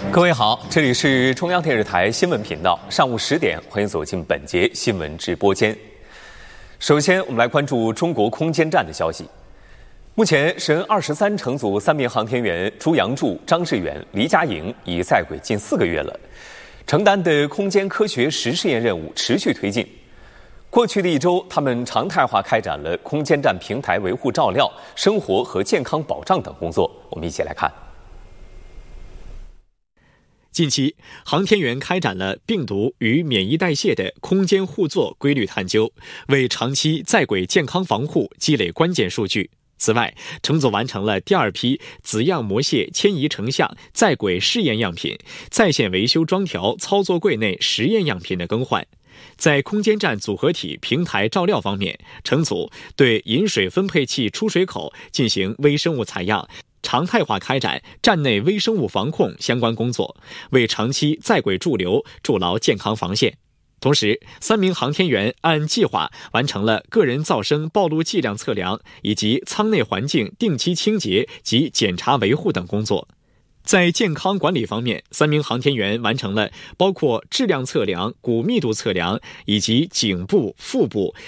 各位好，这里是中央电视台新闻频道，上午10点，欢迎走进本节新闻直播间。首先，我们来关注中国空间站的消息。目前，神23乘组3名航天员朱杨柱、张志远、黎佳莹已在轨近4个月了，承担的空间科学实试验任务持续推进。过去的1周，他们常态化开展了空间站平台维护照料、生活和健康保障等工作。我们一起来看。 近期，航天员开展了病毒与免疫代谢的空间互作规律探究，为长期在轨健康防护积累关键数据。此外，乘组完成了第2批子样模蟹迁移成像在轨试验样品、在线维修装调操作柜内实验样品的更换。在空间站组合体平台照料方面，乘组对饮水分配器出水口进行微生物采样，常态化开展站内微生物防控相关工作，为长期在轨驻留筑牢健康防线。同时，3名航天员按计划完成了个人噪声暴露剂量测量以及舱内环境定期清洁及检查维护等工作。在健康管理方面，3名航天员完成了包括质量测量、骨密度测量以及颈部、腹部